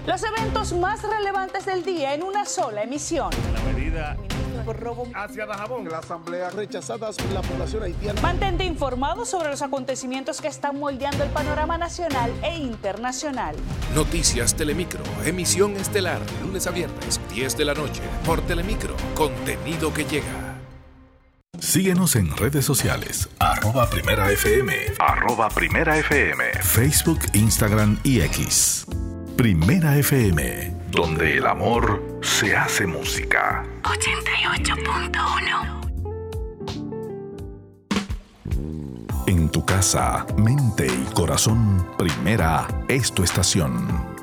Los eventos más relevantes del día en una sola emisión. La medida por robo hacia Dajabón. La asamblea rechazadas por la población haitiana. Mantente informado sobre los acontecimientos que están moldeando el panorama nacional e internacional. Noticias Telemicro, emisión estelar, lunes a viernes, 10 de la noche, por Telemicro, contenido que llega. Síguenos en redes sociales, @PrimeraFM, @PrimeraFM, Facebook, Instagram y X. Primera FM, donde el amor se hace música. 88.1. En tu casa, mente y corazón, Primera es tu estación.